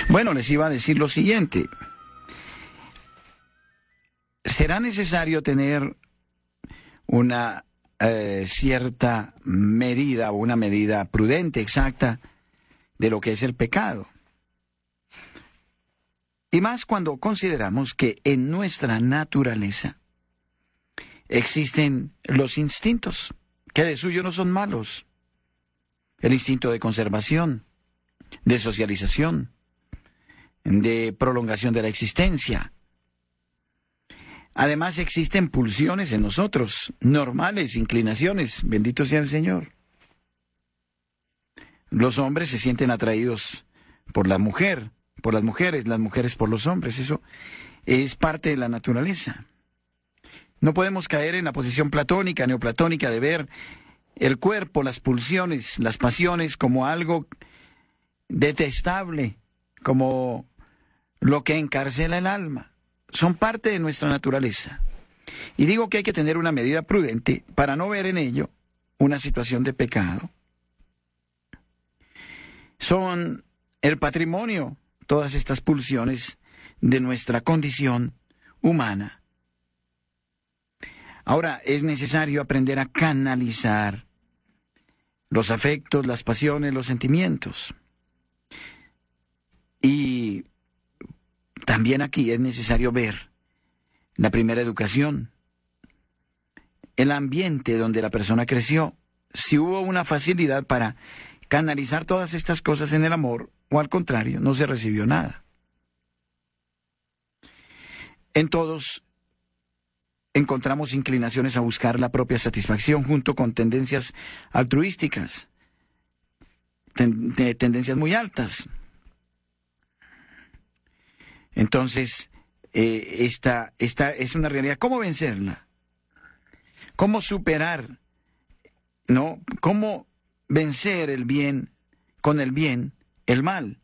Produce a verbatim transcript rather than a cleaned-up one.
Bueno, les iba a decir lo siguiente. Será necesario tener una eh, cierta medida o una medida prudente, exacta, de lo que es el pecado. Y más cuando consideramos que en nuestra naturaleza existen los instintos, que de suyo no son malos. El instinto de conservación, de socialización, de prolongación de la existencia. Además existen pulsiones en nosotros, normales, inclinaciones, bendito sea el Señor. Los hombres se sienten atraídos por la mujer, por las mujeres, las mujeres por los hombres, eso es parte de la naturaleza. No podemos caer en la posición platónica, neoplatónica, de ver el cuerpo, las pulsiones, las pasiones como algo detestable, como lo que encarcela el alma. Son parte de nuestra naturaleza. Y digo que hay que tener una medida prudente para no ver en ello una situación de pecado. Son el patrimonio, todas estas pulsiones de nuestra condición humana. Ahora, es necesario aprender a canalizar los afectos, las pasiones, los sentimientos. Y también aquí es necesario ver la primera educación, el ambiente donde la persona creció, si hubo una facilidad para canalizar todas estas cosas en el amor, o al contrario, no se recibió nada. En todos encontramos inclinaciones a buscar la propia satisfacción junto con tendencias altruísticas, ten- de tendencias muy altas. Entonces, eh, esta, esta es una realidad. ¿Cómo vencerla? ¿Cómo superar? ¿No? ¿Cómo vencer el bien con el bien, el mal?